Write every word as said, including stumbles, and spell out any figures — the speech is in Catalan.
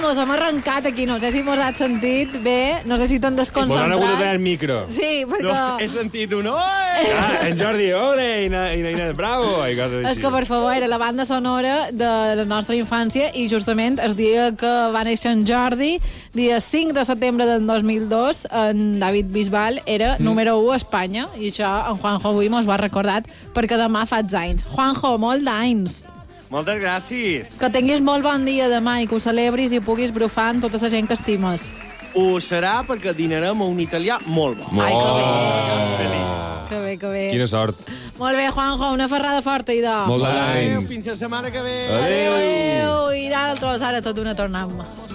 mos hem arrencat aquí, no sé si mos has sentit bé, no sé si t'han desconcentrat. Mos han hagut de tenir el micro. Sí, perquè... No, he sentit un oi! Ah, en Jordi, ole, i na, i na, i na, bravo, i coses així. És que, per favor, era la banda sonora de la nostra infància i justament el dia que va néixer en Jordi, dia cinc de setembre del dos mil dos, en David Bisbal era mm. número u a Espanya, i això en Juanjo avui mos ho ha recordat perquè demà faig anys. Juanjo, molt d'anys. Moltes gràcies. Que tinguis molt bon dia demà i que ho celebris i puguis brufar amb tota la gent que estimes. Ho serà perquè dinarem a un italià molt bo. Ai, que bé. Feliç. Que bé, que bé. Quina sort. Molt bé, Juanjo, una ferrada forta, idò. Molt Adéu, d'anys. fins la setmana que ve. Adéu, adéu. I nosaltres ara tot una tornem.